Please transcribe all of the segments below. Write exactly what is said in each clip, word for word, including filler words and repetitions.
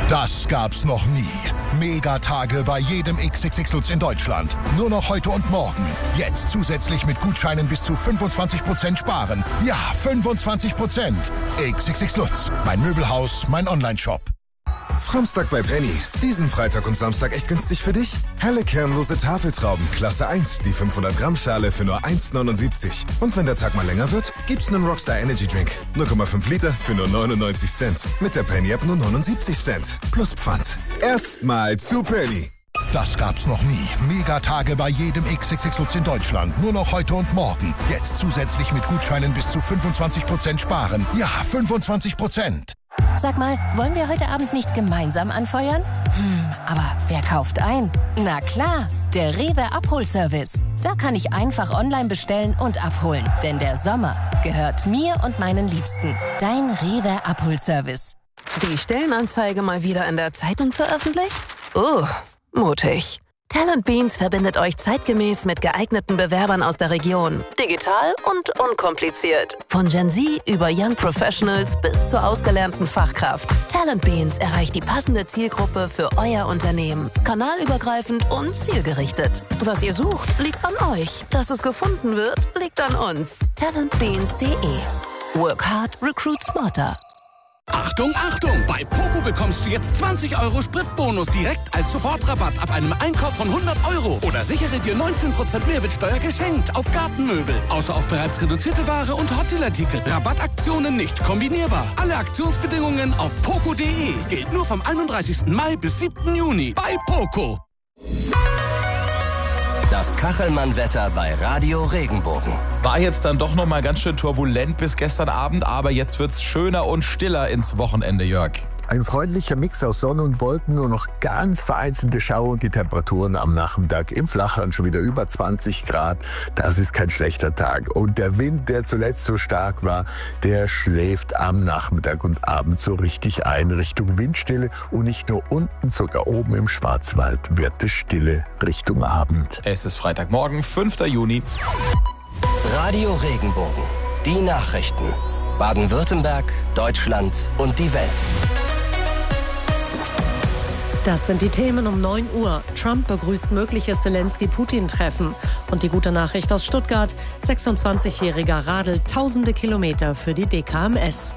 Das gab's noch nie. Megatage bei jedem X X X Lutz in Deutschland. Nur noch heute und morgen. Jetzt zusätzlich mit Gutscheinen bis zu fünfundzwanzig Prozent sparen. Ja, fünfundzwanzig Prozent. X X X Lutz. Mein Möbelhaus, mein Onlineshop. Framstag bei Penny. Diesen Freitag und Samstag echt günstig für dich. Helle kernlose Tafeltrauben, Klasse eins, die fünfhundert Gramm Schale für nur eins neunundsiebzig. Und wenn der Tag mal länger wird, gibt's einen Rockstar Energy Drink. null Komma fünf Liter für nur neunundneunzig Cent. Mit der Penny App nur neunundsiebzig Cent. Plus Pfand. Erstmal zu Penny. Das gab's noch nie. Megatage bei jedem X X X Lutz in Deutschland. Nur noch heute und morgen. Jetzt zusätzlich mit Gutscheinen bis zu fünfundzwanzig Prozent sparen. Ja, fünfundzwanzig Prozent. Sag mal, wollen wir heute Abend nicht gemeinsam anfeuern? Hm, aber wer kauft ein? Na klar, der Rewe Abholservice. Da kann ich einfach online bestellen und abholen. Denn der Sommer gehört mir und meinen Liebsten. Dein Rewe Abholservice. Die Stellenanzeige mal wieder in der Zeitung veröffentlicht? Oh, mutig. Talent Beans verbindet euch zeitgemäß mit geeigneten Bewerbern aus der Region. Digital und unkompliziert. Von Gen Z über Young Professionals bis zur ausgelernten Fachkraft. Talent Beans erreicht die passende Zielgruppe für euer Unternehmen. Kanalübergreifend und zielgerichtet. Was ihr sucht, liegt an euch. Dass es gefunden wird, liegt an uns. talent beans punkt de. Work hard, recruit smarter. Achtung, Achtung! Bei Poco bekommst du jetzt zwanzig Euro Spritbonus direkt als Sofortrabatt ab einem Einkauf von hundert Euro. Oder sichere dir neunzehn Prozent Mehrwertsteuer geschenkt auf Gartenmöbel. Außer auf bereits reduzierte Ware und Hotelartikel. Rabattaktionen nicht kombinierbar. Alle Aktionsbedingungen auf poco punkt de. Gilt nur vom einunddreißigsten Mai bis siebten Juni bei Poco. Das Kachelmann-Wetter bei Radio Regenbogen. War jetzt dann doch noch mal ganz schön turbulent bis gestern Abend, aber jetzt wird's schöner und stiller ins Wochenende, Jörg. Ein freundlicher Mix aus Sonne und Wolken, nur noch ganz vereinzelte Schauer und die Temperaturen am Nachmittag im Flachland schon wieder über zwanzig Grad. Das ist kein schlechter Tag. Und der Wind, der zuletzt so stark war, der schläft am Nachmittag und Abend so richtig ein Richtung Windstille. Und nicht nur unten, sogar oben im Schwarzwald wird es stille Richtung Abend. Es ist Freitagmorgen, fünfter Juni. Radio Regenbogen. Die Nachrichten. Baden-Württemberg, Deutschland und die Welt. Das sind die Themen um neun Uhr. Trump begrüßt mögliches Zelensky-Putin-Treffen. Und die gute Nachricht aus Stuttgart: sechsundzwanzigjähriger radelt tausende Kilometer für die D K M S.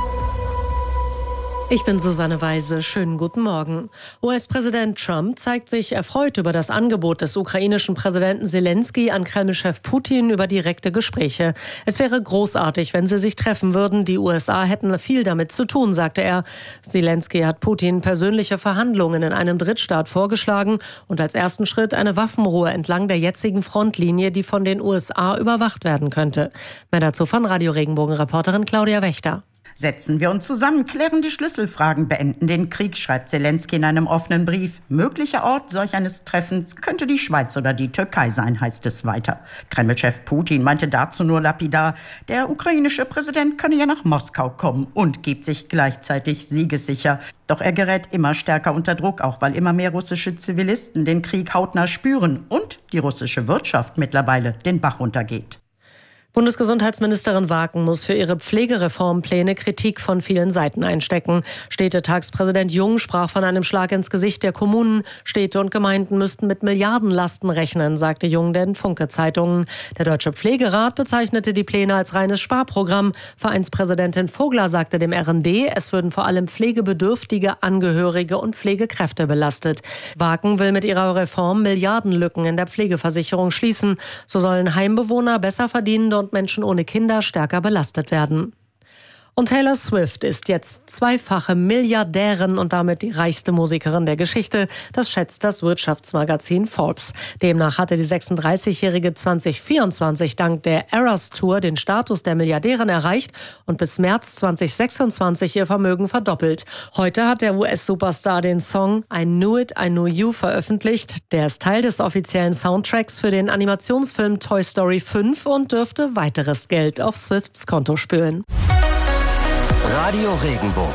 Ich bin Susanne Weise. Schönen guten Morgen. U S-Präsident Trump zeigt sich erfreut über das Angebot des ukrainischen Präsidenten Zelensky an Kreml-Chef Putin über direkte Gespräche. Es wäre großartig, wenn sie sich treffen würden. Die U S A hätten viel damit zu tun, sagte er. Zelensky hat Putin persönliche Verhandlungen in einem Drittstaat vorgeschlagen und als ersten Schritt eine Waffenruhe entlang der jetzigen Frontlinie, die von den U S A überwacht werden könnte. Mehr dazu von Radio Regenbogen-Reporterin Claudia Wächter. Setzen wir uns zusammen, klären die Schlüsselfragen, beenden den Krieg, schreibt Zelensky in einem offenen Brief. Möglicher Ort solch eines Treffens könnte die Schweiz oder die Türkei sein, heißt es weiter. Kreml-Chef Putin meinte dazu nur lapidar, der ukrainische Präsident könne ja nach Moskau kommen und gibt sich gleichzeitig siegessicher. Doch er gerät immer stärker unter Druck, auch weil immer mehr russische Zivilisten den Krieg hautnah spüren und die russische Wirtschaft mittlerweile den Bach runtergeht. Bundesgesundheitsministerin Waken muss für ihre Pflegereformpläne Kritik von vielen Seiten einstecken. Städtetagspräsident Jung sprach von einem Schlag ins Gesicht der Kommunen. Städte und Gemeinden müssten mit Milliardenlasten rechnen, sagte Jung den Funke-Zeitungen. Der Deutsche Pflegerat bezeichnete die Pläne als reines Sparprogramm. Vereinspräsidentin Vogler sagte dem R N D, es würden vor allem pflegebedürftige Angehörige und Pflegekräfte belastet. Waken will mit ihrer Reform Milliardenlücken in der Pflegeversicherung schließen. So sollen Heimbewohner, besser verdienende und Menschen ohne Kinder stärker belastet werden. Und Taylor Swift ist jetzt zweifache Milliardärin und damit die reichste Musikerin der Geschichte. Das schätzt das Wirtschaftsmagazin Forbes. Demnach hatte die sechsunddreißigjährige zwanzig vierundzwanzig dank der Eras Tour den Status der Milliardärin erreicht und bis März zwanzig sechsundzwanzig ihr Vermögen verdoppelt. Heute hat der U S-Superstar den Song I Knew It, I Knew You veröffentlicht. Der ist Teil des offiziellen Soundtracks für den Animationsfilm Toy Story fünf und dürfte weiteres Geld auf Swifts Konto spülen. Radio Regenbogen.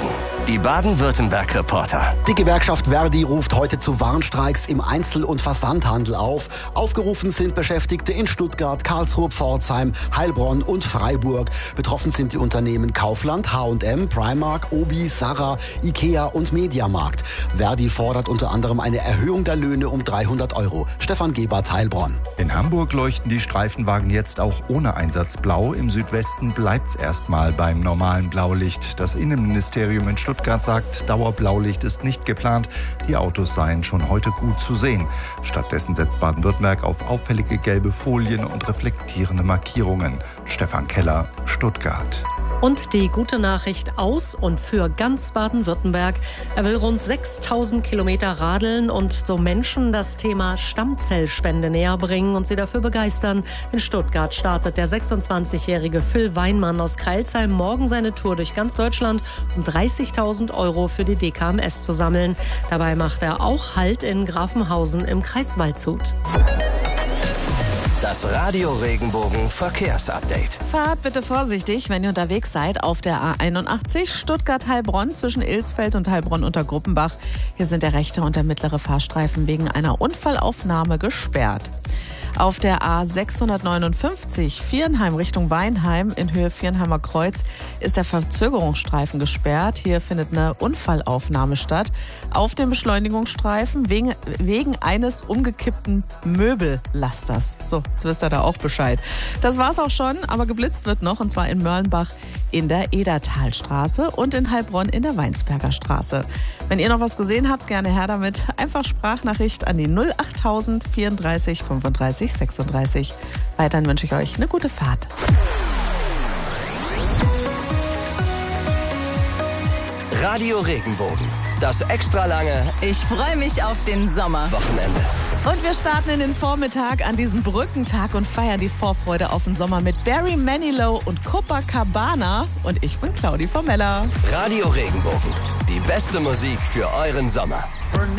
Die Baden-Württemberg-Reporter. Die Gewerkschaft Verdi ruft heute zu Warnstreiks im Einzel- und Versandhandel auf. Aufgerufen sind Beschäftigte in Stuttgart, Karlsruhe, Pforzheim, Heilbronn und Freiburg. Betroffen sind die Unternehmen Kaufland, H und M, Primark, Obi, Sarah, Ikea und Mediamarkt. Verdi fordert unter anderem eine Erhöhung der Löhne um dreihundert Euro. Stefan Gebert, Heilbronn. In Hamburg leuchten die Streifenwagen jetzt auch ohne Einsatz blau. Im Südwesten bleibt's erstmal beim normalen Blaulicht. Das Innenministerium in Stuttgart sagt, Dauerblaulicht ist nicht geplant. Die Autos seien schon heute gut zu sehen. Stattdessen setzt Baden-Württemberg auf auffällige gelbe Folien und reflektierende Markierungen. Stefan Keller, Stuttgart. Und die gute Nachricht aus und für ganz Baden-Württemberg. Er will rund sechstausend Kilometer radeln und so Menschen das Thema Stammzellspende näher bringen und sie dafür begeistern. In Stuttgart startet der sechsundzwanzigjährige Phil Weinmann aus Crailsheim morgen seine Tour durch ganz Deutschland, um dreißigtausend Euro für die D K M S zu sammeln. Dabei macht er auch Halt in Grafenhausen im Kreis Waldshut. Das Radio Regenbogen Verkehrsupdate. Fahrt bitte vorsichtig, wenn ihr unterwegs seid auf der A einundachtzig Stuttgart-Heilbronn zwischen Ilsfeld und Heilbronn unter Gruppenbach. Hier sind der rechte und der mittlere Fahrstreifen wegen einer Unfallaufnahme gesperrt. Auf der A sechshundertneunundfünfzig Viernheim Richtung Weinheim in Höhe Viernheimer Kreuz ist der Verzögerungsstreifen gesperrt. Hier findet eine Unfallaufnahme statt. Auf dem Beschleunigungsstreifen wegen, wegen eines umgekippten Möbellasters. So, jetzt wisst ihr da auch Bescheid. Das war's auch schon, aber geblitzt wird noch, und zwar in Mörlenbach in der Edertalstraße und in Heilbronn in der Weinsberger Straße. Wenn ihr noch was gesehen habt, gerne her damit. Einfach Sprachnachricht an die null achttausend vierunddreißig fünfunddreißig sechsunddreißig. Weiterhin wünsche ich euch eine gute Fahrt. Radio Regenbogen. Das extra lange Ich freue mich auf den Sommer. Wochenende. Und wir starten in den Vormittag an diesem Brückentag und feiern die Vorfreude auf den Sommer mit Barry Manilow und Copacabana. Und ich bin Claudi Formella. Radio Regenbogen. Die beste Musik für euren Sommer.